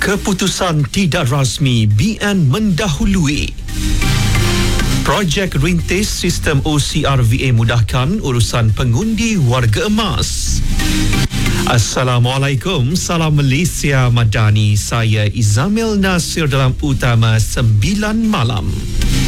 Keputusan tidak rasmi BN mendahului. Projek rintis sistem OCRVA mudahkan urusan pengundi warga emas. Assalamualaikum, salam Malaysia Madani. Saya Izamil Nasir dalam Utama 9 Malam.